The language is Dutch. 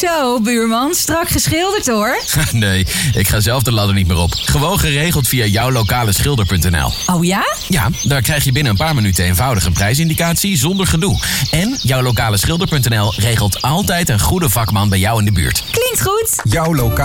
Zo, buurman, strak geschilderd hoor. Nee, ik ga zelf de ladder niet meer op. Gewoon geregeld via jouwlokaleschilder.nl. Oh ja? Ja, daar krijg je binnen een paar minuten eenvoudige prijsindicatie zonder gedoe. En jouwlokaleschilder.nl regelt altijd een goede vakman bij jou in de buurt. Klinkt goed. Jouw lokale